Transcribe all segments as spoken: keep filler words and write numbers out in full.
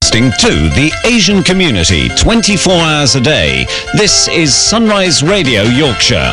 broadcasting to the Asian community twenty-four hours a day. This is Sunrise Radio Yorkshire.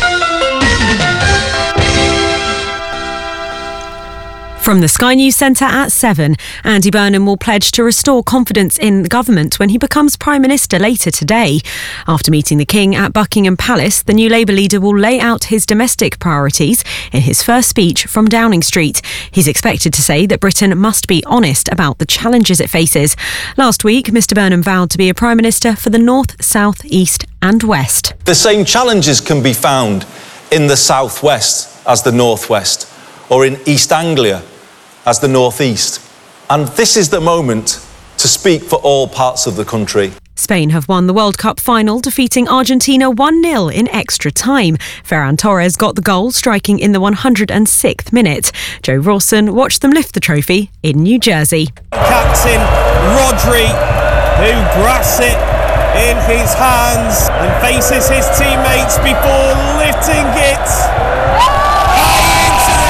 From the Sky News Centre at seven, Andy Burnham will pledge to restore confidence in the government when he becomes Prime Minister later today. After meeting the King at Buckingham Palace, the new Labour leader will lay out his domestic priorities in his first speech from Downing Street. He's expected to say that Britain must be honest about the challenges it faces. Last week, Mr Burnham vowed to be a Prime Minister for the North, South, East and West. The same challenges can be found in the South West as the North West, or in East Anglia as the North East. And this is the moment to speak for all parts of the country. Spain have won the World Cup final, defeating Argentina one nil in extra time. Ferran Torres got the goal, striking in the one hundred sixth minute. Joe Rawson watched them lift the trophy in New Jersey. Captain Rodri, who grasps it in his hands and faces his teammates before lifting it high into the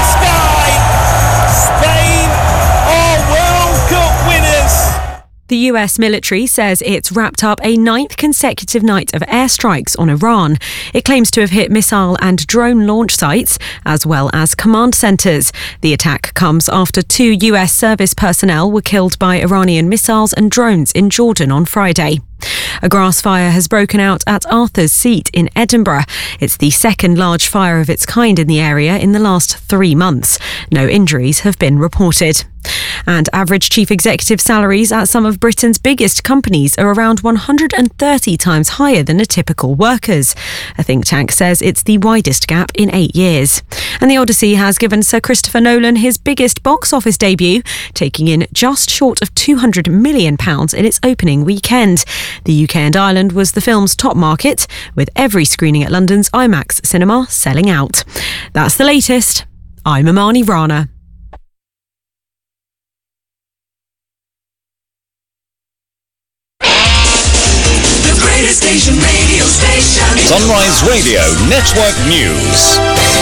sky. Spain are World Cup winners. The U S military says it's wrapped up a ninth consecutive night of airstrikes on Iran. It claims to have hit missile and drone launch sites, as well as command centres. The attack comes after two U S service personnel were killed by Iranian missiles and drones in Jordan on Friday. A grass fire has broken out at Arthur's Seat in Edinburgh. It's the second large fire of its kind in the area in the last three months. No injuries have been reported. And average chief executive salaries at some of Britain's biggest companies are around one hundred thirty times higher than a typical worker's. A think tank says it's the widest gap in eight years. And the Odyssey has given Sir Christopher Nolan his biggest box office debut, taking in just short of two hundred million pounds in its opening weekend. The U K and Ireland was the film's top market, with every screening at London's IMAX cinema selling out. That's the latest. I'm Amani Rana. Station, radio station. Sunrise Radio Network News.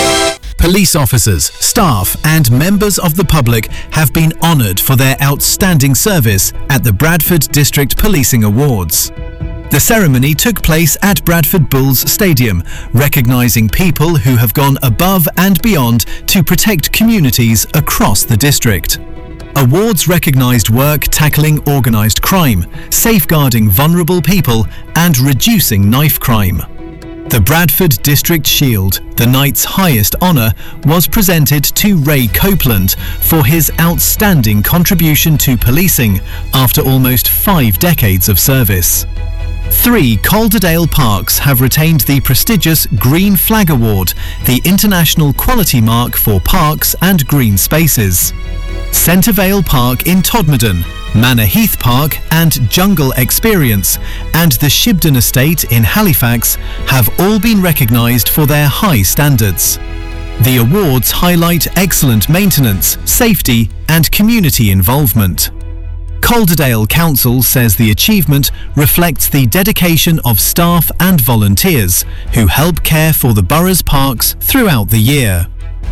Police officers, staff and members of the public have been honoured for their outstanding service at the Bradford District Policing Awards. The ceremony took place at Bradford Bulls Stadium, recognising people who have gone above and beyond to protect communities across the district. Awards recognised work tackling organised crime, safeguarding vulnerable people and reducing knife crime. The Bradford District Shield, the night's highest honour, was presented to Ray Copeland for his outstanding contribution to policing after almost five decades of service. Three Calderdale parks have retained the prestigious Green Flag Award, the international quality mark for parks and green spaces. Centrevale Park in Todmorden, Manor Heath Park and Jungle Experience, and the Shibden Estate in Halifax have all been recognised for their high standards. The awards highlight excellent maintenance, safety and community involvement. Calderdale Council says the achievement reflects the dedication of staff and volunteers who help care for the borough's parks throughout the year.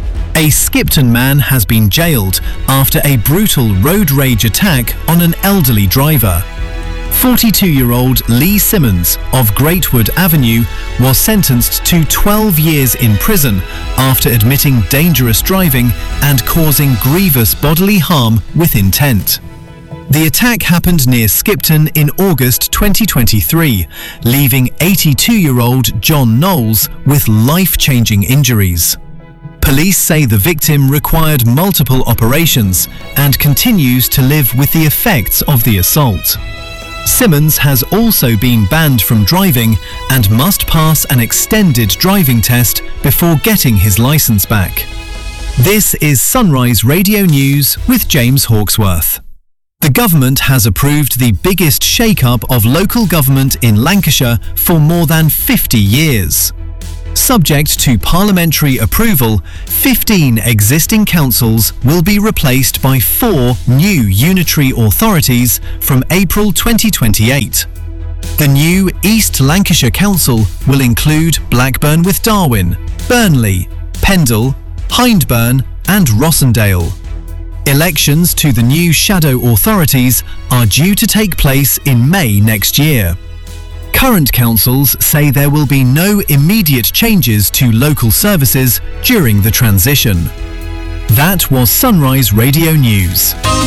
A Skipton man has been jailed after a brutal road rage attack on an elderly driver. forty-two-year-old Lee Simmons of Greatwood Avenue was sentenced to twelve years in prison after admitting dangerous driving and causing grievous bodily harm with intent. The attack happened near Skipton in August twenty twenty-three, leaving eighty-two-year-old John Knowles with life-changing injuries. Police say the victim required multiple operations and continues to live with the effects of the assault. Simmons has also been banned from driving and must pass an extended driving test before getting his licence back. This is Sunrise Radio News with James Hawksworth. The government has approved the biggest shake-up of local government in Lancashire for more than fifty years. Subject to parliamentary approval, fifteen existing councils will be replaced by four new unitary authorities from April twenty twenty-eight. The new East Lancashire Council will include Blackburn with Darwen, Burnley, Pendle, Hyndburn and Rossendale. Elections to the new shadow authorities are due to take place in May next year. Current councils say there will be no immediate changes to local services during the transition. That was Sunrise Radio News.